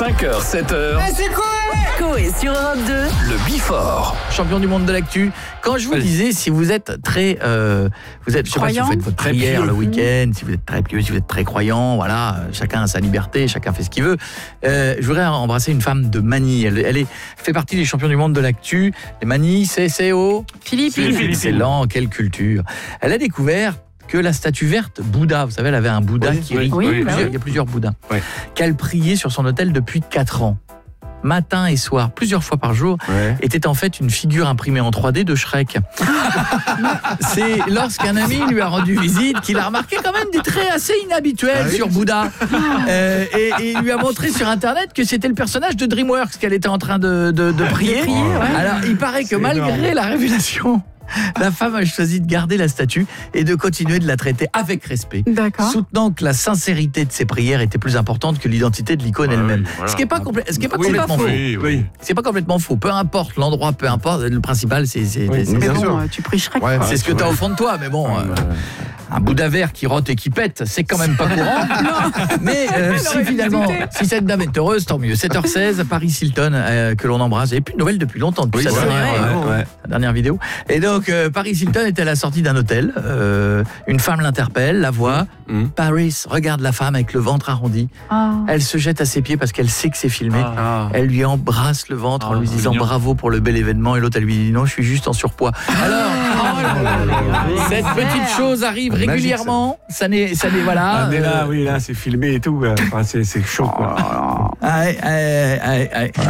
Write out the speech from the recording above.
5h, 7h. C'est quoi? Coé sur Europe 2. Le Bifort. Champion du monde de l'actu. Quand je vous disais, si vous êtes très, je sais pas si vous faites votre prière le week-end, si vous êtes très pieux, si vous êtes très croyant, voilà, chacun a sa liberté, chacun fait ce qu'il veut. Je voudrais embrasser une femme de Manille. Elle fait partie des champions du monde de l'actu. Les Manille, c'est au Philippe. Excellent, quelle culture. Elle a découvert que la statue verte Bouddha, vous savez, elle avait un Bouddha qui rit. Il y a plusieurs Bouddhas. Qu'elle priait sur son autel depuis 4 ans. Matin et soir, plusieurs fois par jour, était en fait une figure imprimée en 3D de Shrek. C'est lorsqu'un ami lui a rendu visite qu'il a remarqué quand même des traits assez inhabituels sur Bouddha. Et il lui a montré sur Internet que c'était le personnage de DreamWorks qu'elle était en train de prier. Alors, il paraît que malgré la révélation, la femme a choisi de garder la statue et de continuer de la traiter avec respect, soutenant que la sincérité de ses prières était plus importante que l'identité de l'icône elle-même. Ce qui n'est pas, complètement faux. C'est pas complètement faux. Peu importe l'endroit, peu importe, le principal, c'est mais bon, tu pries Shrek. C'est ce que tu as au fond de toi, mais bon... un Bouddha vert qui rote et qui pète, c'est quand même pas courant. Mais si cette dame est heureuse, tant mieux. 7h16, Paris Hilton, que l'on embrasse. Il n'y a plus de nouvelles depuis longtemps, depuis sa dernière vidéo. Et donc, Paris Hilton était à la sortie d'un hôtel. Une femme l'interpelle, la voit. Paris regarde la femme avec le ventre arrondi. Elle se jette à ses pieds parce qu'elle sait que c'est filmé. Elle lui embrasse le ventre en lui disant bravo pour le bel événement. Et l'autre, elle lui dit non, je suis juste en surpoids. Alors, cette petite chose arrive régulièrement. Ça n'est voilà. Là, c'est filmé et tout. Enfin, c'est chaud, quoi.